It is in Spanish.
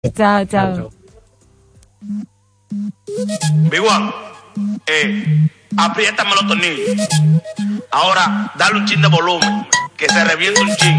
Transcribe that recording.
Chao, chao. Big One, apriétame los tornillos. Ahora, dale un chin de volumen, que se reviente un chin.